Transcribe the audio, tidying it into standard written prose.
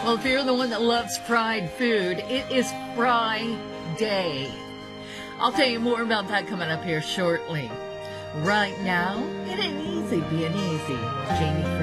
Well, if you're the one that loves fried food, it is Fry Day. I'll tell you more about that coming up here shortly. Right now, it ain't easy being easy. Jamie